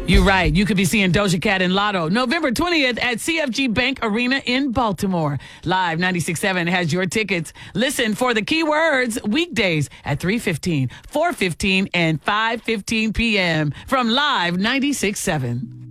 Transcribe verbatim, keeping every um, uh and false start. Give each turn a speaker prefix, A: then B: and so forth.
A: You're right. You could be seeing Doja Cat and Lotto November twentieth at C F G Bank Arena in Baltimore. Live ninety-six point seven has your tickets. Listen for the keywords weekdays at three fifteen, four fifteen, and five fifteen p.m. from Live ninety-six point seven.